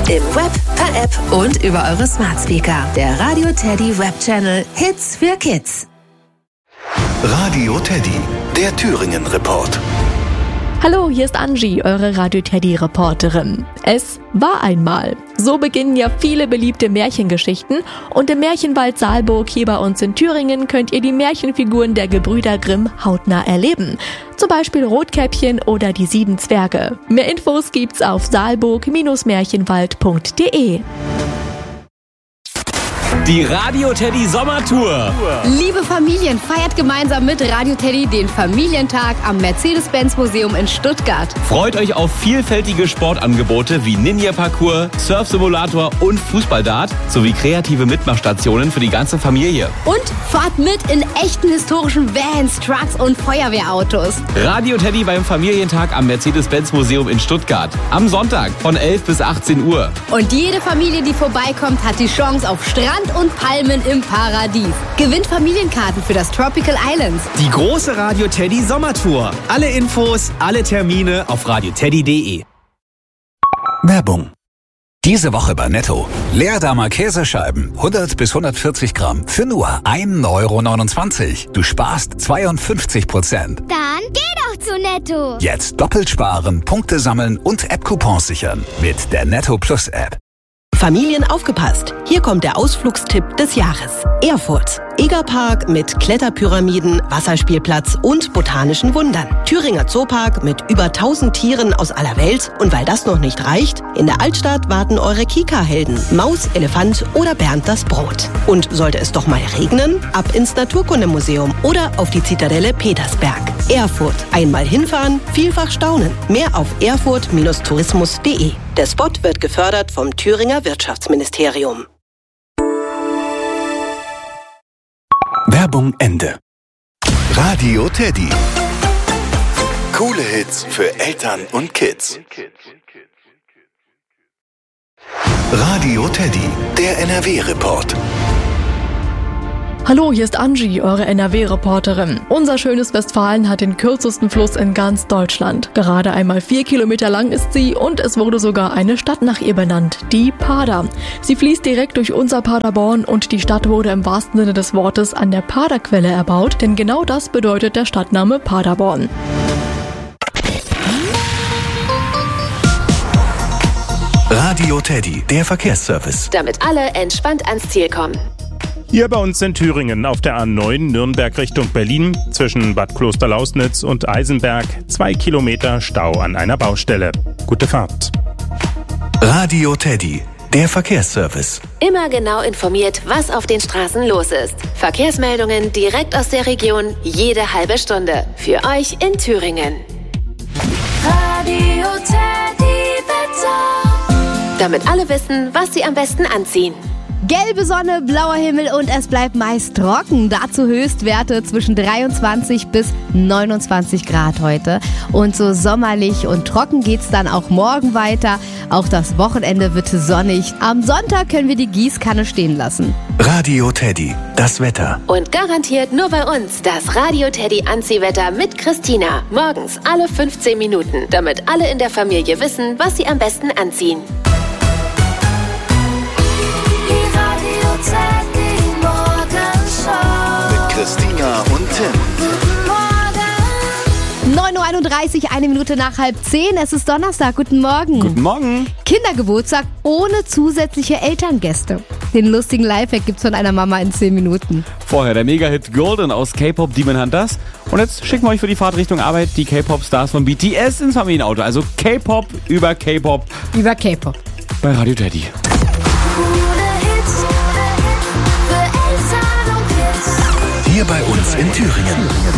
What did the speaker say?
Im Web, per App und über eure Smart Speaker. Der Radio Teddy Web Channel Hits für Kids. Radio Teddy, der Thüringen Report. Hallo, hier ist Angie, eure Radio Teddy Reporterin. Es war einmal. So beginnen ja viele beliebte Märchengeschichten und im Märchenwald Saalburg hier bei uns in Thüringen könnt ihr die Märchenfiguren der Gebrüder Grimm hautnah erleben. Zum Beispiel Rotkäppchen oder die 7 Zwerge. Mehr Infos gibt's auf saalburg-märchenwald.de. Die Radio Teddy Sommertour. Liebe Familien, feiert gemeinsam mit Radio Teddy den Familientag am Mercedes-Benz-Museum in Stuttgart. Freut euch auf vielfältige Sportangebote wie Ninja-Parcours, Surf-Simulator und Fußballdart sowie kreative Mitmachstationen für die ganze Familie. Und fahrt mit in echten historischen Vans, Trucks und Feuerwehrautos. Radio Teddy beim Familientag am Mercedes-Benz-Museum in Stuttgart. Am Sonntag von 11 bis 18 Uhr. Und jede Familie, die vorbeikommt, hat die Chance auf Strand und Palmen im Paradies. Gewinnt Familienkarten für das Tropical Islands. Die große Radio Teddy Sommertour. Alle Infos, alle Termine auf radioteddy.de. Werbung. Diese Woche bei Netto. Leerdammer Käsescheiben, 100 bis 140 Gramm für nur 1,29 €. Du sparst 52%. Dann geh doch zu Netto. Jetzt doppelt sparen, Punkte sammeln und App-Coupons sichern mit der Netto Plus App. Familien aufgepasst! Hier kommt der Ausflugstipp des Jahres. Erfurt. Egerpark mit Kletterpyramiden, Wasserspielplatz und botanischen Wundern. Thüringer Zoopark mit über 1000 Tieren aus aller Welt. Und weil das noch nicht reicht, in der Altstadt warten eure Kika-Helden. Maus, Elefant oder Bernd das Brot. Und sollte es doch mal regnen? Ab ins Naturkundemuseum oder auf die Zitadelle Petersberg. Erfurt. Einmal hinfahren, vielfach staunen. Mehr auf erfurt-tourismus.de. Der Spot wird gefördert vom Thüringer Wirtschaftsministerium. Werbung Ende. Radio Teddy. Coole Hits für Eltern und Kids. Radio Teddy, der NRW-Report. Hallo, hier ist Angie, eure NRW-Reporterin. Unser schönes Westfalen hat den kürzesten Fluss in ganz Deutschland. Gerade einmal 4 Kilometer lang ist sie und es wurde sogar eine Stadt nach ihr benannt, die Pader. Sie fließt direkt durch unser Paderborn und die Stadt wurde im wahrsten Sinne des Wortes an der Paderquelle erbaut, denn genau das bedeutet der Stadtname Paderborn. Radio Teddy, der Verkehrsservice. Damit alle entspannt ans Ziel kommen. Hier bei uns in Thüringen auf der A9 Nürnberg Richtung Berlin zwischen Bad Klosterlausnitz und Eisenberg 2 Kilometer Stau an einer Baustelle. Gute Fahrt. Radio Teddy, der Verkehrsservice. Immer genau informiert, was auf den Straßen los ist. Verkehrsmeldungen direkt aus der Region, jede halbe Stunde. Für euch in Thüringen. Radio Teddy Wetter. Damit alle wissen, was sie am besten anziehen. Gelbe Sonne, blauer Himmel und es bleibt meist trocken. Dazu Höchstwerte zwischen 23 bis 29 Grad heute. Und so sommerlich und trocken geht's dann auch morgen weiter. Auch das Wochenende wird sonnig. Am Sonntag können wir die Gießkanne stehen lassen. Radio Teddy, das Wetter. Und garantiert nur bei uns das Radio Teddy Anziehwetter mit Christina. Morgens alle 15 Minuten, damit alle in der Familie wissen, was sie am besten anziehen. Mit Christina und Tim. 9:31 Uhr, 1 Minute nach 9:30. Es ist Donnerstag. Guten Morgen. Guten Morgen. Kindergeburtstag ohne zusätzliche Elterngäste. Den lustigen Lifehack gibt's von einer Mama in 10 Minuten. Vorher der Mega-Hit Golden aus K-Pop Demon Hunters. Und jetzt schicken wir euch für die Fahrt Richtung Arbeit die K-Pop-Stars von BTS ins Familienauto. Also K-Pop über K-Pop. Über K-Pop. Bei Radio Teddy. Hier bei uns in Thüringen.